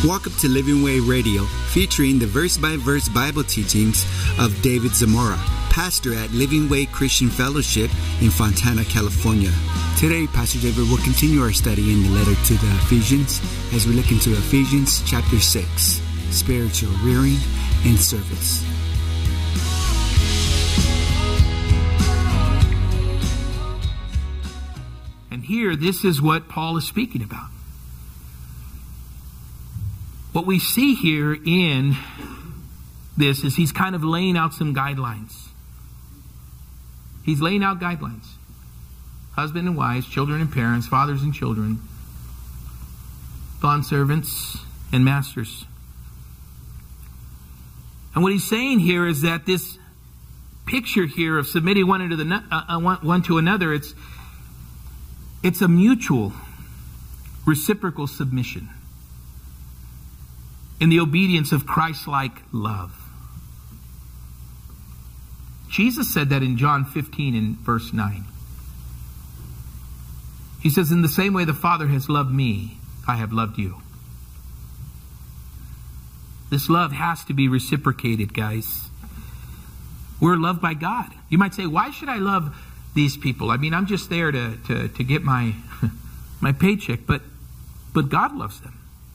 Welcome to Living Way Radio, featuring the verse-by-verse Bible teachings of David Zamora, pastor at Living Way Christian Fellowship in Fontana, California. Today, Pastor David will continue our study in the letter to the Ephesians as we look into Ephesians chapter 6, spiritual rearing and service. And here, this is what Paul is speaking about. What we see here in this is he's kind of laying out some guidelines. He's laying out guidelines. Husband and wives, children and parents, fathers and children, bondservants and masters. And what he's saying here is that this picture here of submitting one to another, it's a mutual, reciprocal submission in the obedience of Christ-like love. Jesus said that in John 15 and verse 9. He says, "In the same way the Father has loved me, I have loved you." This love has to be reciprocated, guys. We're loved by God. You might say, why should I love these people? I mean, I'm just there to get my paycheck, but God loves them.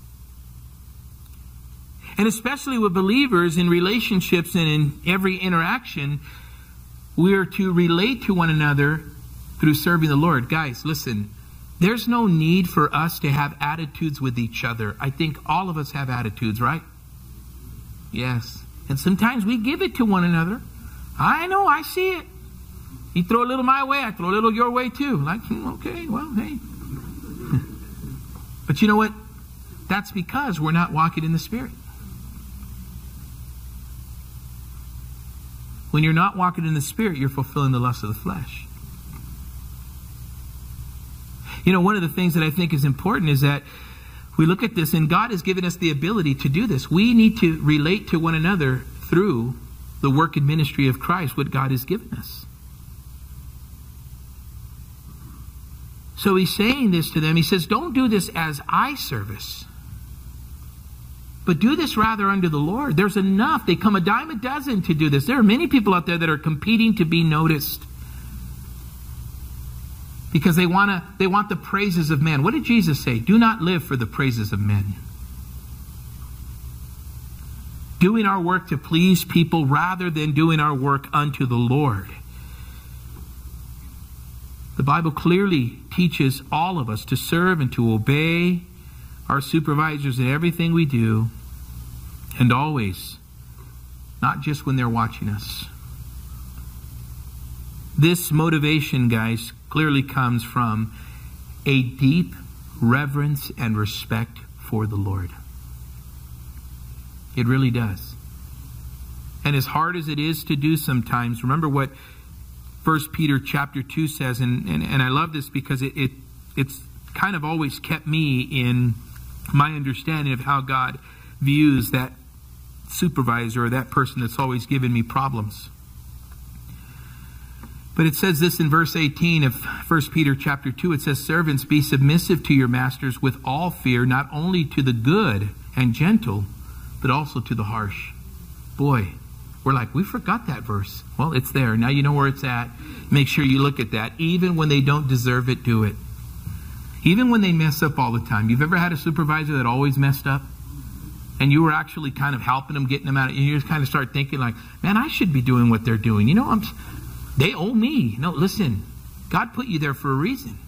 And especially with believers in relationships and in every interaction, we are to relate to one another through serving the Lord. Guys, listen, there's no need for us to have attitudes with each other. I think all of us have attitudes, right? Yes. And sometimes we give it to one another. I know, I see it. You throw a little my way, I throw a little your way too. Like, okay, well, hey. But you know what? That's because we're not walking in the Spirit. When you're not walking in the Spirit, you're fulfilling the lust of the flesh. You know, one of the things that I think is important is that we look at this, and God has given us the ability to do this. We need to relate to one another through the work and ministry of Christ, what God has given us. So he's saying this to them. He says, don't do this as eye service, but do this rather unto the Lord. There's enough. They come a dime a dozen to do this. There are many people out there that are competing to be noticed because they want the praises of men. What did Jesus say? Do not live for the praises of men. Doing our work to please people rather than doing our work unto the Lord. The Bible clearly teaches all of us to serve and to obey our supervisors in everything we do, and always, not just when they're watching us. This motivation, guys, clearly comes from a deep reverence and respect for the Lord. It really does. And as hard as it is to do sometimes, remember what 1 Peter chapter 2 says, and I love this because it's kind of always kept me in my understanding of how God views that supervisor or that person that's always given me problems. But it says this in verse 18 of 1 Peter chapter 2. It says, "Servants, be submissive to your masters with all fear, not only to the good and gentle, but also to the harsh." Boy, we're like, we forgot that verse. Well, it's there. Now you know where it's at. Make sure you look at that. Even when they don't deserve it, do it. Even when they mess up all the time. You've ever had a supervisor that always messed up? And you were actually kind of helping them, getting them out. And you just kind of start thinking like, man, I should be doing what they're doing. You know, they owe me. No, listen. God put you there for a reason.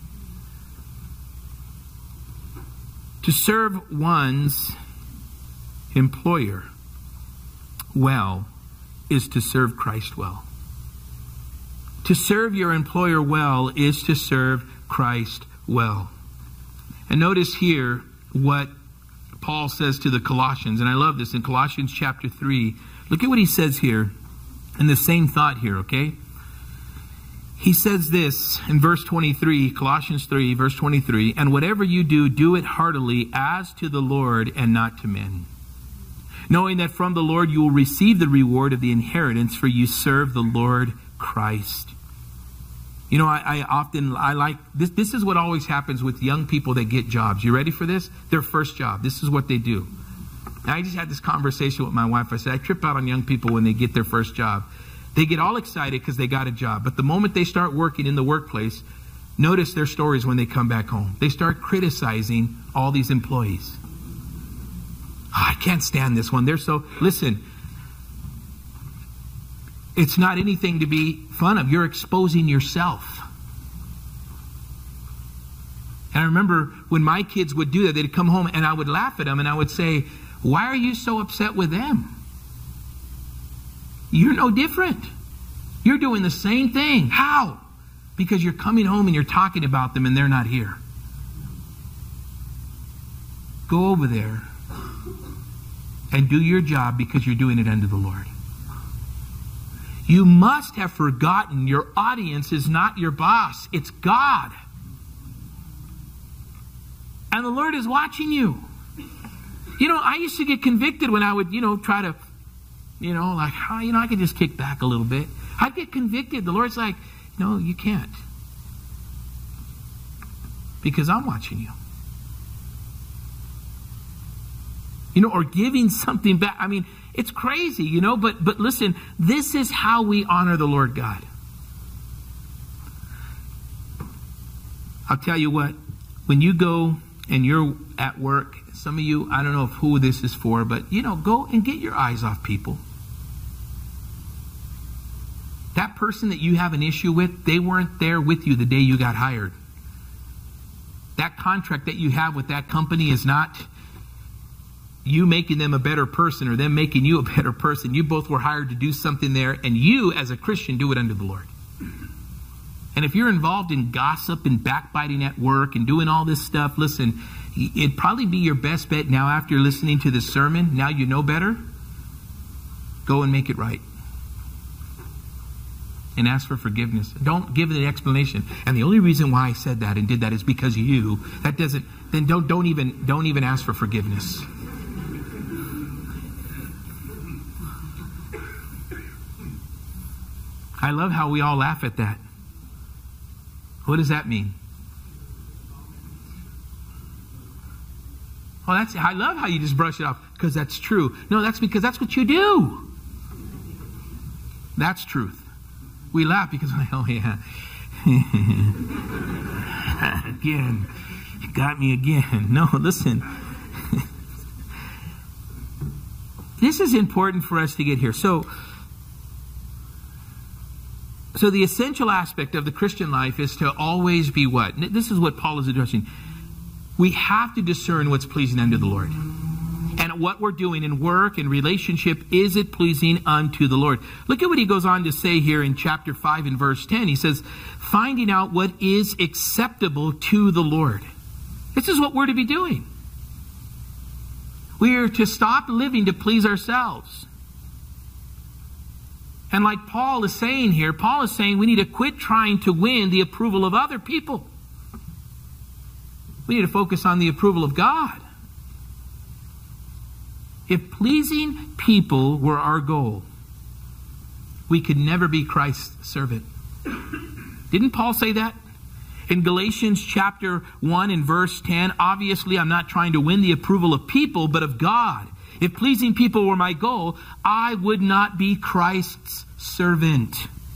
To serve one's employer well is to serve Christ well. To serve your employer well is to serve Christ well. And notice here what Paul says to the Colossians. And I love this in Colossians chapter 3. Look at what he says here. And the same thought here, okay? He says this in verse 23, Colossians 3, verse 23. "And whatever you do, do it heartily as to the Lord and not to men, knowing that from the Lord you will receive the reward of the inheritance, for you serve the Lord Christ." You know, I like this. This is what always happens with young people that get jobs. You ready for this? Their first job. This is what they do. And I just had this conversation with my wife. I said, I trip out on young people when they get their first job. They get all excited because they got a job. But the moment they start working in the workplace, notice their stories when they come back home. They start criticizing all these employees. Oh, I can't stand this one. They're so... Listen, it's not anything to be fun of. You're exposing yourself. And I remember when my kids would do that, they'd come home and I would laugh at them and I would say, why are you so upset with them? You're no different. You're doing the same thing. How? Because you're coming home and you're talking about them and they're not here. Go over there and do your job because you're doing it unto the Lord. You must have forgotten your audience is not your boss. It's God. And the Lord is watching you. You know, I used to get convicted when I would, try to, I could just kick back a little bit. I'd get convicted. The Lord's like, no, you can't. Because I'm watching you. Or giving something back. I mean, it's crazy, but listen, this is how we honor the Lord God. I'll tell you what, when you go and you're at work, some of you, I don't know who this is for, but, go and get your eyes off people. That person that you have an issue with, they weren't there with you the day you got hired. That contract that you have with that company is not you making them a better person or them making you a better person. You both were hired to do something there, and you, as a Christian, do it unto the Lord. And if you're involved in gossip and backbiting at work and doing all this stuff, listen, it'd probably be your best bet now after listening to this sermon, now you know better, go and make it right. And ask for forgiveness. Don't give an explanation. And the only reason why I said that and did that is because of you. That doesn't, then don't even ask for forgiveness. I love how we all laugh at that. What does that mean? Oh, I love how you just brush it off because that's true. No, that's because that's what you do. That's truth. We laugh because, oh yeah. Again. You got me again. No, listen. This is important for us to get here. So the essential aspect of the Christian life is to always be what? This is what Paul is addressing. We have to discern what's pleasing unto the Lord. And what we're doing in work and relationship, is it pleasing unto the Lord? Look at what he goes on to say here in chapter 5 and verse 10. He says, finding out what is acceptable to the Lord. This is what we're to be doing. We are to stop living to please ourselves. And like Paul is saying here, Paul is saying we need to quit trying to win the approval of other people. We need to focus on the approval of God. If pleasing people were our goal, we could never be Christ's servant. Didn't Paul say that? In Galatians chapter 1 and verse 10, obviously I'm not trying to win the approval of people, but of God. If pleasing people were my goal, I would not be Christ's servant.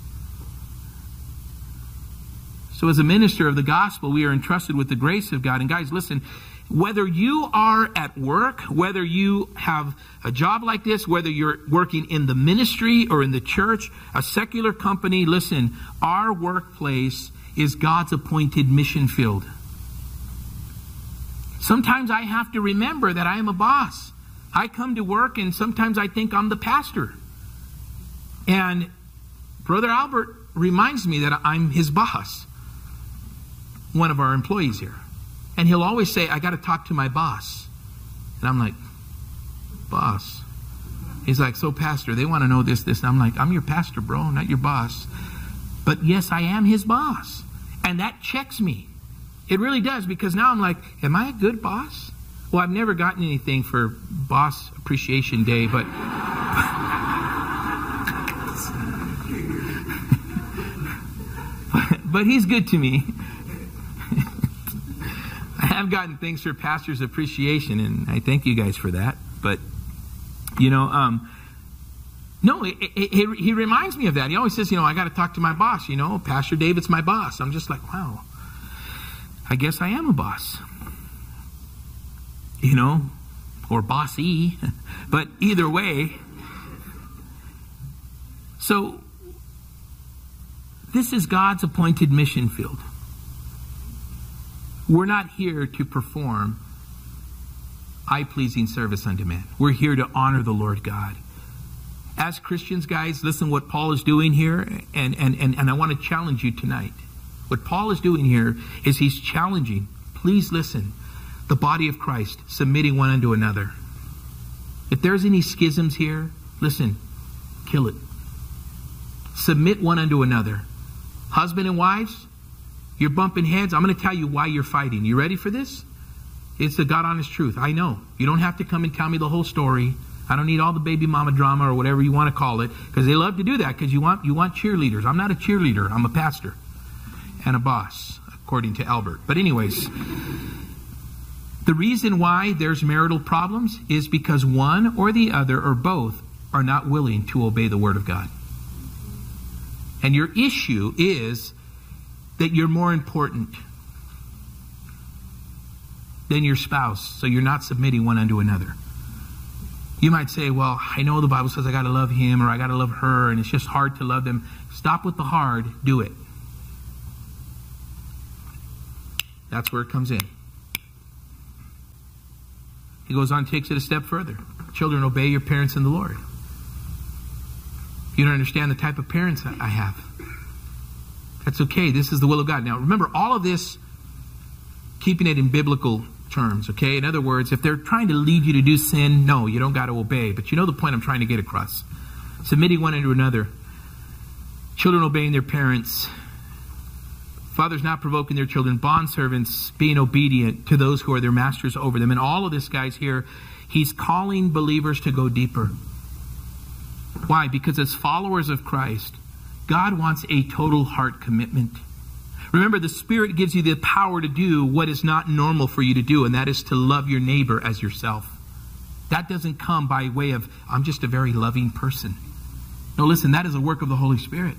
So as a minister of the gospel, we are entrusted with the grace of God. And guys, listen, whether you are at work, whether you have a job like this, whether you're working in the ministry or in the church, a secular company, listen, our workplace is God's appointed mission field. Sometimes I have to remember that I am a boss. I come to work and sometimes I think I'm the pastor. And Brother Albert reminds me that I'm his boss, one of our employees here. And he'll always say, I got to talk to my boss. And I'm like, boss? He's like, so pastor, they want to know this. And I'm like, I'm your pastor, bro, not your boss. But yes, I am his boss. And that checks me. It really does, because now I'm like, am I a good boss? Well, I've never gotten anything for Boss Appreciation Day, but but he's good to me. I have gotten things for Pastor's Appreciation, and I thank you guys for that. But No, he reminds me of that. He always says, I got to talk to my boss. Pastor David's my boss. I'm just like, wow, I guess I am a boss. Or bossy. But either way. So, this is God's appointed mission field. We're not here to perform eye-pleasing service unto man. We're here to honor the Lord God. As Christians, guys, listen what Paul is doing here, and I want to challenge you tonight. What Paul is doing here is he's challenging, please listen, the body of Christ, submitting one unto another. If there's any schisms here, listen, kill it. Submit one unto another. Husband and wives, you're bumping heads. I'm going to tell you why you're fighting. You ready for this? It's the God honest truth. I know. You don't have to come and tell me the whole story. I don't need all the baby mama drama or whatever you want to call it, because they love to do that because you want cheerleaders. I'm not a cheerleader. I'm a pastor and a boss, according to Albert. But anyways, the reason why there's marital problems is because one or the other or both are not willing to obey the Word of God. And your issue is that you're more important than your spouse, so you're not submitting one unto another. You might say, well, I know the Bible says I got to love him or I got to love her, and it's just hard to love them. Stop with the hard, do it. That's where it comes in. He goes on, takes it a step further. Children, obey your parents in the Lord. You don't understand the type of parents I have. That's okay. This is the will of God. Now, remember, all of this, keeping it in biblical terms, okay? In other words, if they're trying to lead you to do sin, no, you don't got to obey. But you know the point I'm trying to get across. Submitting one unto another. Children obeying their parents. Fathers not provoking their children. Bondservants being obedient to those who are their masters over them. And all of this, guys, here, he's calling believers to go deeper. Why? Because as followers of Christ, God wants a total heart commitment. Remember, the Spirit gives you the power to do what is not normal for you to do, and that is to love your neighbor as yourself. That doesn't come by way of, I'm just a very loving person. No, listen, that is a work of the Holy Spirit.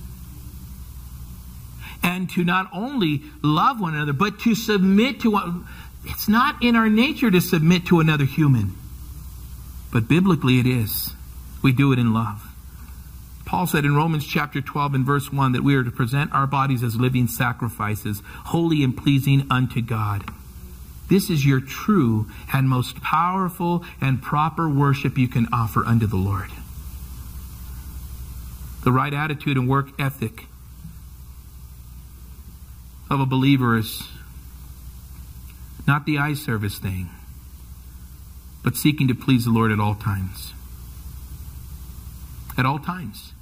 And to not only love one another, but to submit to one. It's not in our nature to submit to another human. But biblically it is. We do it in love. Paul said in Romans chapter 12 and verse 1 that we are to present our bodies as living sacrifices, holy and pleasing unto God. This is your true and most powerful and proper worship you can offer unto the Lord. The right attitude and work ethic of a believer is not the eye service thing, but seeking to please the Lord at all times. At all times.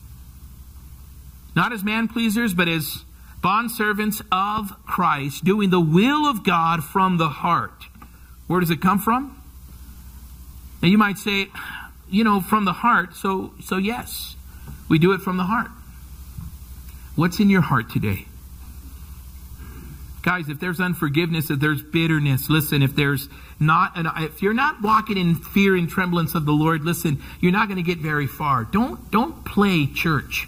Not as man-pleasers, but as bondservants of Christ, doing the will of God from the heart. Where does it come from? Now you might say, from the heart, so yes, we do it from the heart. What's in your heart today? Guys, if there's unforgiveness, if there's bitterness, listen, if you're not walking in fear and tremblance of the Lord, listen, you're not going to get very far. Don't play church.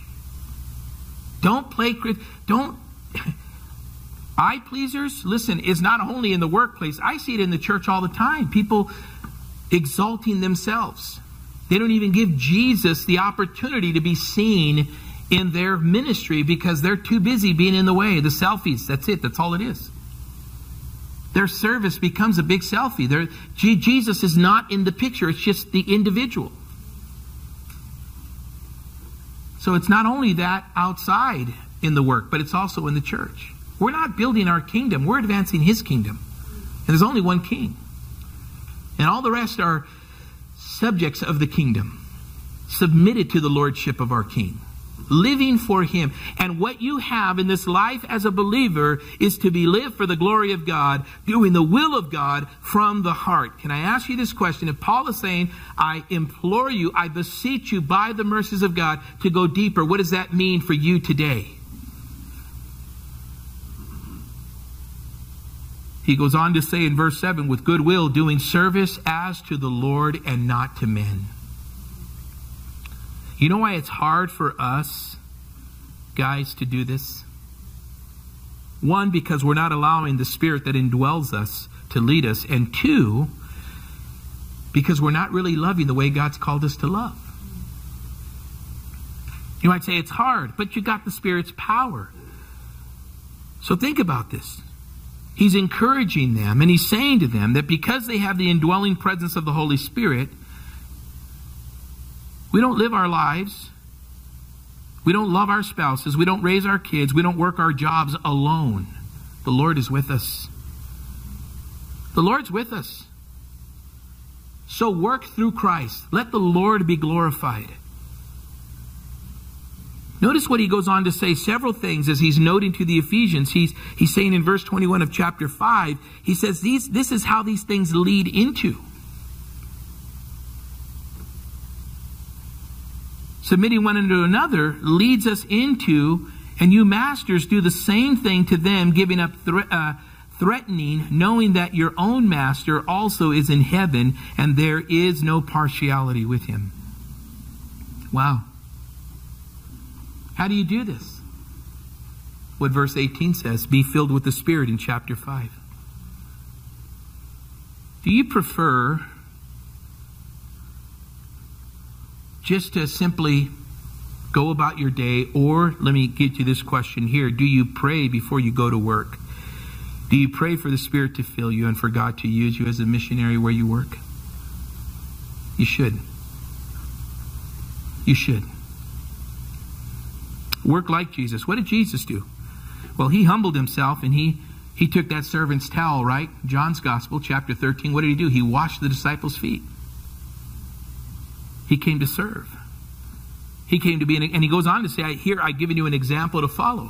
Eye pleasers, listen, is not only in the workplace. I see it in the church all the time. People exalting themselves. They don't even give Jesus the opportunity to be seen in their ministry because they're too busy being in the way. The selfies, that's it. That's all it is. Their service becomes a big selfie. Jesus is not in the picture. It's just the individual. So it's not only that outside in the work, but it's also in the church. We're not building our kingdom. We're advancing His kingdom. And there's only one king. And all the rest are subjects of the kingdom, submitted to the lordship of our King, living for Him. And what you have in this life as a believer is to be lived for the glory of God, doing the will of God from the heart. Can I ask you this question? If Paul is saying, I implore you, I beseech you by the mercies of God to go deeper, what does that mean for you today? He goes on to say in verse 7, with good will, doing service as to the Lord and not to men. You know why it's hard for us, guys, to do this? One, because we're not allowing the Spirit that indwells us to lead us. And two, because we're not really loving the way God's called us to love. You might say it's hard, but you got the Spirit's power. So think about this. He's encouraging them, and he's saying to them that because they have the indwelling presence of the Holy Spirit, we don't live our lives, we don't love our spouses, we don't raise our kids, we don't work our jobs alone. The Lord is with us. The Lord's with us. So work through Christ. Let the Lord be glorified. Notice what he goes on to say, several things as he's noting to the Ephesians. He's saying in verse 21 of chapter 5, he says, this is how these things lead into. Submitting one unto another leads us into, and you masters do the same thing to them, giving up threatening, knowing that your own master also is in heaven, and there is no partiality with him. Wow. How do you do this? What verse 18 says, be filled with the Spirit in chapter 5. Do you prefer just to simply go about your day, or let me get you this question here, do you pray before you go to work? Do you pray for the Spirit to fill you and for God to use you as a missionary where you work? You should. You should. Work like Jesus. What did Jesus do? Well, he humbled himself and he took that servant's towel, right? John's Gospel, chapter 13. What did he do? He washed the disciples' feet. He came to serve. He came to be, and he goes on to say, here I've given you an example to follow.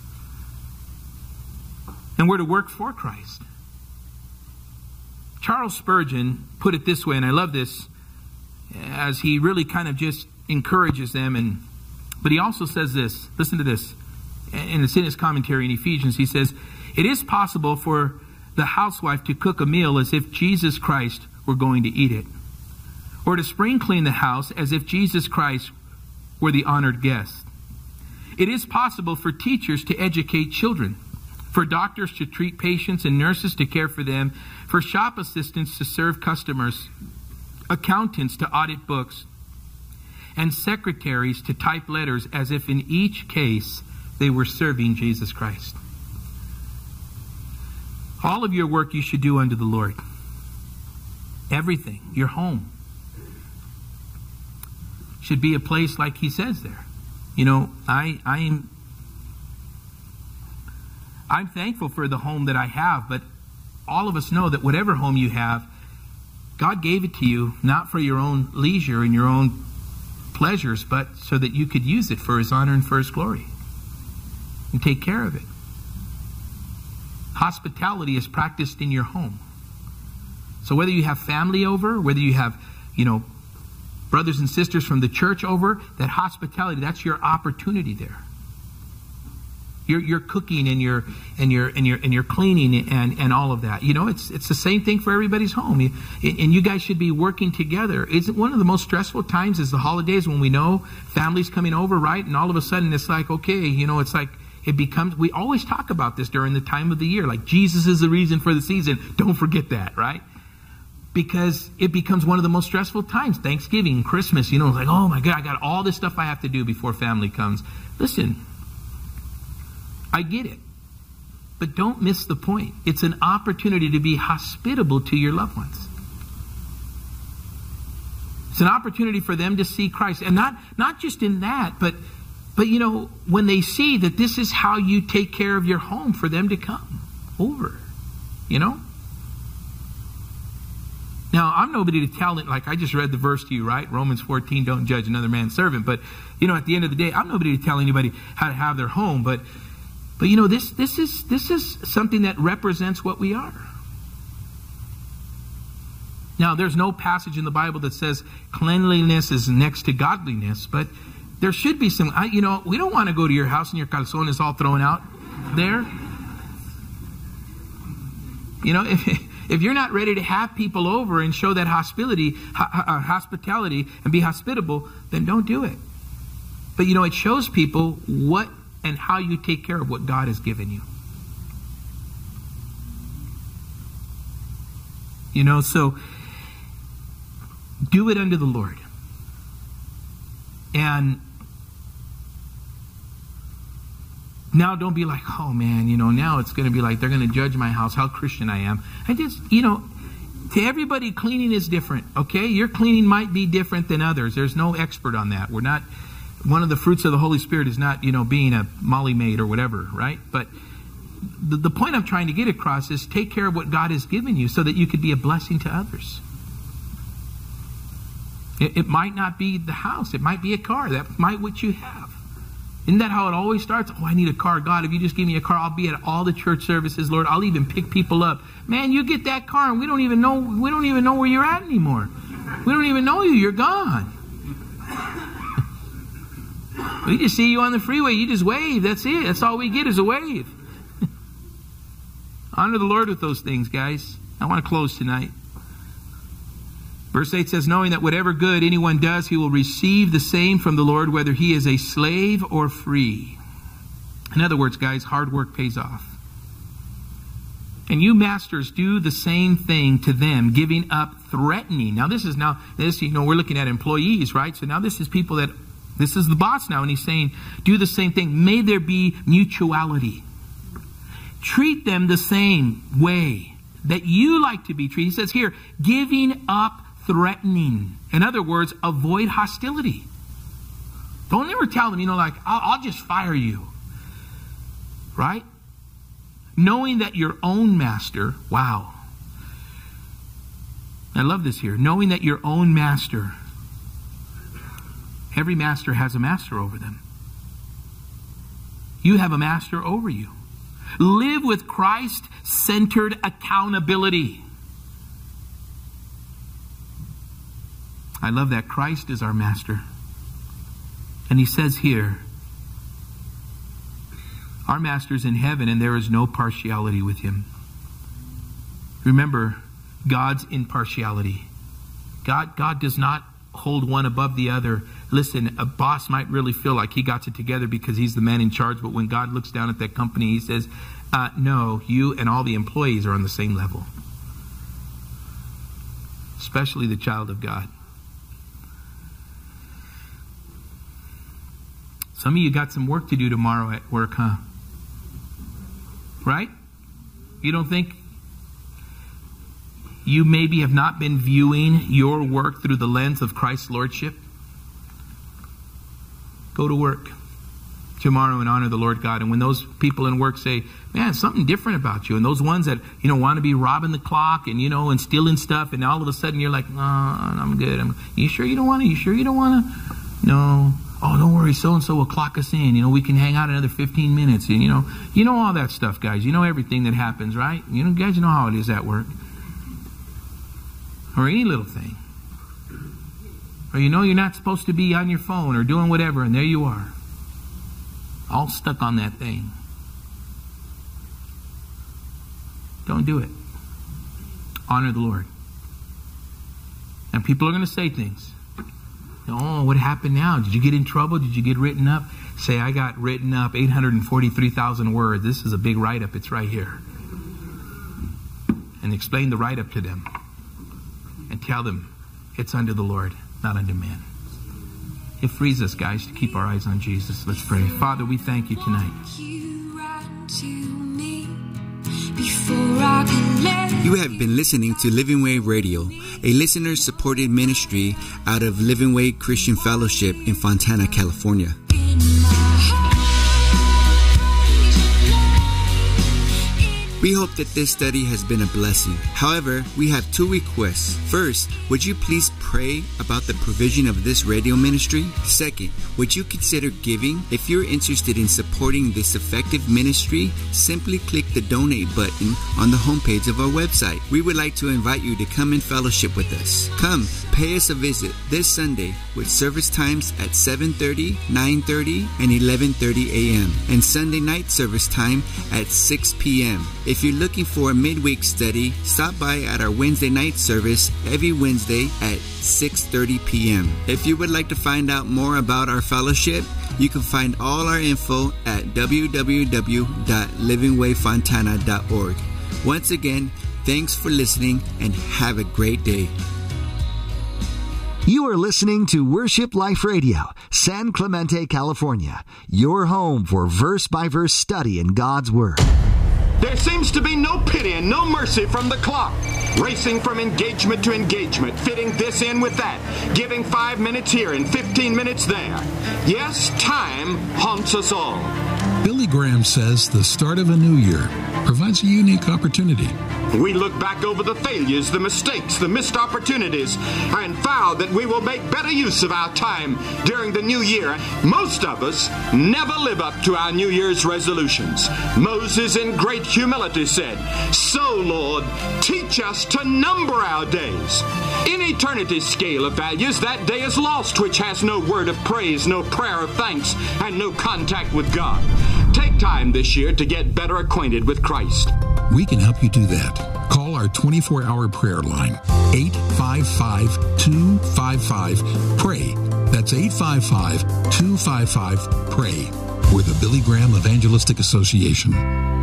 And we're to work for Christ. Charles Spurgeon put it this way, and I love this, as he really kind of just encourages them. But he also says this, listen to this, and it's in his commentary in Ephesians. He says, it is possible for the housewife to cook a meal as if Jesus Christ were going to eat it, or to spring clean the house as if Jesus Christ were the honored guest. It is possible for teachers to educate children, for doctors to treat patients and nurses to care for them, for shop assistants to serve customers, accountants to audit books, and secretaries to type letters, as if in each case they were serving Jesus Christ. All of your work you should do unto the Lord. Everything. Your home should be a place like he says there. You know, I'm thankful for the home that I have, but all of us know that whatever home you have, God gave it to you not for your own leisure and your own pleasures, but so that you could use it for his honor and for his glory. And take care of it. Hospitality is practiced in your home. So whether you have family over, whether you have, brothers and sisters from the church over, that hospitality, that's your opportunity there. You're cooking and you're cleaning and all of that. It's the same thing for everybody's home. And you guys should be working together. Isn't one of the most stressful times is the holidays when we know families coming over, right? And all of a sudden it's like, okay, it's like it becomes, we always talk about this during the time of the year, like Jesus is the reason for the season. Don't forget that, right? Because it becomes one of the most stressful times. Thanksgiving, Christmas, it's like, oh my God, I got all this stuff I have to do before family comes. Listen, I get it. But don't miss the point. It's an opportunity to be hospitable to your loved ones. It's an opportunity for them to see Christ. And not just in that, but when they see that this is how you take care of your home, for them to come over. Now, I'm nobody to tell it, like I just read the verse to you, right? Romans 14, don't judge another man's servant. But, at the end of the day, I'm nobody to tell anybody how to have their home. But this is something that represents what we are. Now, there's no passage in the Bible that says cleanliness is next to godliness, but there should be some. We don't want to go to your house and your calzone is all thrown out there. You know, if you're not ready to have people over and show that hospitality and be hospitable, then don't do it. But you know, it shows people what and how you take care of what God has given you. You know, so do it unto the Lord. And now don't be like, oh man, you know, now it's going to be like they're going to judge my house, how Christian I am. I just, you know, to everybody, cleaning is different, okay? Your cleaning might be different than others. There's no expert on that. We're not, one of the fruits of the Holy Spirit is not, you know, being a Molly maid or whatever, right? But the point I'm trying to get across is take care of what God has given you so that you could be a blessing to others. It might not be the house. It might be a car. That might be what you have. Isn't that how it always starts? Oh, I need a car. God, if you just give me a car, I'll be at all the church services, Lord. I'll even pick people up. Man, you get that car and we don't even know where you're at anymore. We don't even know you. You're gone. We just see you on the freeway. You just wave. That's it. That's all we get is a wave. Honor the Lord with those things, guys. I want to close tonight. Verse 8 says, knowing that whatever good anyone does, he will receive the same from the Lord, whether he is a slave or free. In other words, guys, hard work pays off. And you masters do the same thing to them, giving up threatening. Now this, you know, we're looking at employees, right? So now this is people that, this is the boss now, and he's saying, do the same thing. May there be mutuality. Treat them the same way that you like to be treated. He says here, giving up threatening. In other words, avoid hostility. Don't ever tell them, you know, like, I'll just fire you. Right? Knowing that your own master, wow. I love this here. Knowing that your own master, every master has a master over them. You have a master over you. Live with Christ-centered accountability. I love that. Christ is our master. And he says here, our master's in heaven and there is no partiality with him. Remember, God's impartiality. God does not hold one above the other. Listen, a boss might really feel like he got it together because he's the man in charge, but when God looks down at that company, he says, no, you and all the employees are on the same level. Especially the child of God. Some of you got some work to do tomorrow at work, huh? Right? You don't think you maybe have not been viewing your work through the lens of Christ's Lordship? Go to work tomorrow and honor the Lord God. And when those people in work say, man, something different about you, and those ones that, you know, want to be robbing the clock and, you know, and stealing stuff, and all of a sudden you're like, no, I'm good. You sure you don't want to? You sure you don't want to? No. Oh, don't worry, so-and-so will clock us in. You know, we can hang out another 15 minutes. And, you know all that stuff, guys. You know everything that happens, right? You know, guys, you know how it is at work. Or any little thing. Or you know you're not supposed to be on your phone or doing whatever, and there you are. All stuck on that thing. Don't do it. Honor the Lord. And people are going to say things. Oh, what happened now? Did you get in trouble? Did you get written up? Say, I got written up 843,000 words. This is a big write-up. It's right here. And explain the write-up to them. And tell them it's unto the Lord, not unto man. It frees us, guys, to keep our eyes on Jesus. Let's pray. Father, we thank you tonight. You have been listening to Living Way Radio, a listener-supported ministry out of Living Way Christian Fellowship in Fontana, California. We hope that this study has been a blessing. However, we have two requests. First, would you please pray about the provision of this radio ministry? Second, would you consider giving? If you're interested in supporting this effective ministry, simply click the donate button on the homepage of our website. We would like to invite you to come and fellowship with us. Come, pay us a visit this Sunday with service times at 7:30, 9:30, and 11:30 a.m. and Sunday night service time at 6 p.m. If you're looking for a midweek study, stop by at our Wednesday night service every Wednesday at 6:30 p.m. If you would like to find out more about our fellowship, you can find all our info at www.livingwayfontana.org. Once again, thanks for listening and have a great day. You are listening to Worship Life Radio, San Clemente, California, your home for verse-by-verse study in God's Word. There seems to be no pity and no mercy from the clock. Racing from engagement to engagement, fitting this in with that, giving 5 minutes here and 15 minutes there. Yes, time haunts us all. Billy Graham says the start of a new year provides a unique opportunity. We look back over the failures, the mistakes, the missed opportunities, and vow that we will make better use of our time during the new year. Most of us never live up to our New Year's resolutions. Moses in great humility said, "So, Lord, teach us to number our days." In eternity's scale of values, that day is lost which has no word of praise, no prayer of thanks, and no contact with God. Take time this year to get better acquainted with Christ. We can help you do that. Call our 24-hour prayer line, 855-255-PRAY. That's 855-255-PRAY. We're the Billy Graham Evangelistic Association.